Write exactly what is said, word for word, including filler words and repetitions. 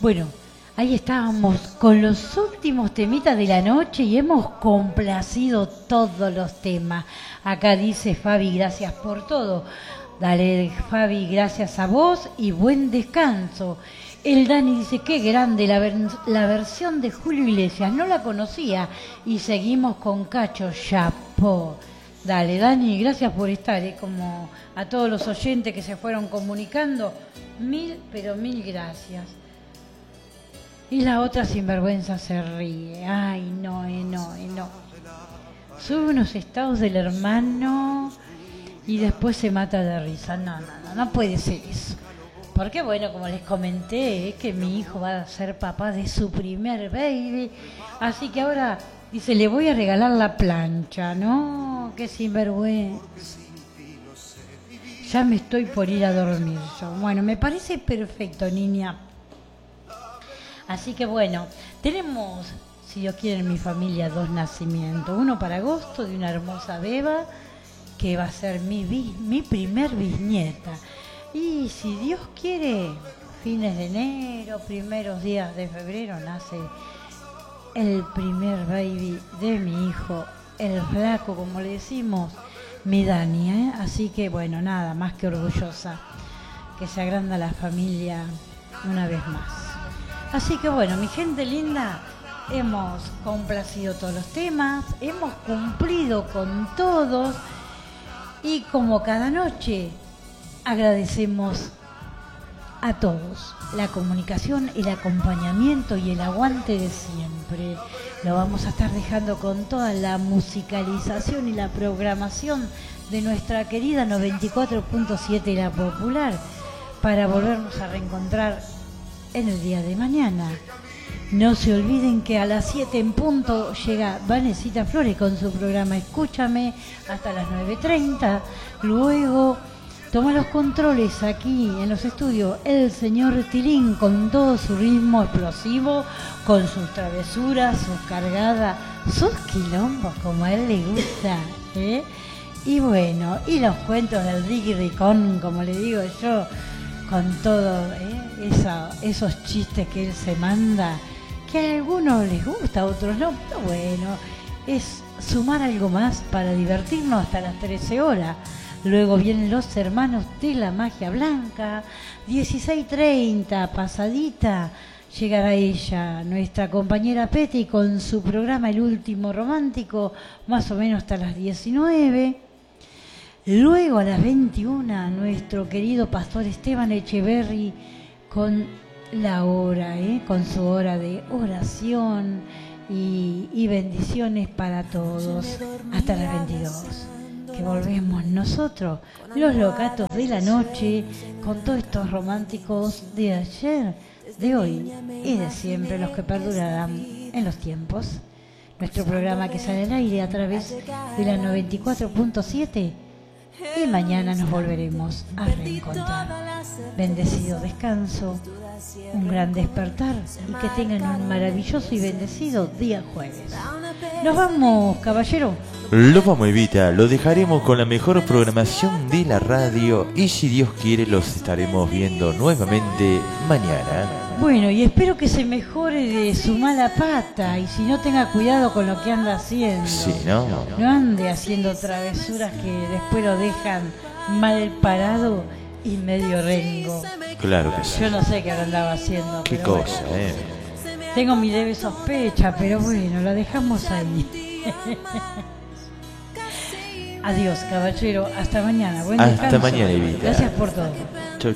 Bueno, ahí estábamos con los últimos temitas de la noche y hemos complacido todos los temas. Acá dice Fabi, gracias por todo. Dale, Fabi, gracias a vos y buen descanso. El Dani dice, qué grande la, ver- la versión de Julio Iglesias, no la conocía. Y seguimos con Cacho, chapó. Dale, Dani, gracias por estar, ¿eh? Como a todos los oyentes que se fueron comunicando, mil, pero mil gracias. Y la otra sinvergüenza se ríe. Ay, no, eh, no, eh, no. Sube unos estados del hermano y después se mata de risa. No, no, no, no puede ser eso. Porque bueno, como les comenté, es que mi hijo va a ser papá de su primer baby. Así que ahora dice, le voy a regalar la plancha. No, qué sinvergüenza. Ya me estoy por ir a dormir yo. Bueno, me parece perfecto, niña. Así que bueno, tenemos, si Dios quiere, en mi familia dos nacimientos. Uno para agosto de una hermosa beba, que va a ser mi, bis- mi primer bisnieta. Y si Dios quiere, fines de enero, primeros días de febrero, nace el primer baby de mi hijo, el flaco, como le decimos, mi Dani, ¿eh? Así que bueno, nada, más que orgullosa, que se agranda la familia una vez más. Así que bueno, mi gente linda, hemos complacido todos los temas, hemos cumplido con todos y como cada noche agradecemos a todos la comunicación, el acompañamiento y el aguante de siempre. Lo vamos a estar dejando con toda la musicalización y la programación de nuestra querida noventa y cuatro punto siete La Popular para volvernos a reencontrar en el día de mañana. No se olviden que a las siete en punto llega Vanesita Flores con su programa Escúchame hasta las nueve treinta. Luego toma los controles aquí en los estudios el señor Tilín con todo su ritmo explosivo, con sus travesuras, sus cargadas, sus quilombos como a él le gusta, ¿eh? Y bueno, y los cuentos del Ricky Ricón, como le digo yo, con todo, ¿eh? Esa, esos chistes que él se manda, que a algunos les gusta, a otros no, pero bueno, es sumar algo más para divertirnos hasta las trece horas. Luego vienen los hermanos de la magia blanca, dieciséis treinta, pasadita, llegará ella, nuestra compañera Peti, con su programa El Último Romántico, más o menos hasta las diecinueve. Luego a las veintiuna, nuestro querido pastor Esteban Echeverry con la hora, ¿eh? Con su hora de oración y, y bendiciones para todos, hasta las veintidós. Que volvemos nosotros, los locatos de la noche, con todos estos románticos de ayer, de hoy y de siempre, los que perdurarán en los tiempos. Nuestro programa que sale al aire a través de la noventa y cuatro punto siete y mañana nos volveremos a reencontrar. Bendecido descanso, un gran despertar y que tengan un maravilloso y bendecido día jueves. Nos vamos, caballero. Lo vamos, Evita, lo dejaremos con la mejor programación de la radio y si Dios quiere los estaremos viendo nuevamente mañana. Bueno, y espero que se mejore de su mala pata y si no tenga cuidado con lo que anda haciendo. Sí, ¿no? No ande haciendo travesuras que después lo dejan mal parado y medio rengo. Claro que sí. Yo no sé qué andaba haciendo. Qué pero cosa, bueno. eh. Tengo mi leve sospecha, pero bueno, la dejamos ahí. Adiós, caballero. Hasta mañana. Buen Hasta descanso. mañana, Evita. Gracias por todo. Chau,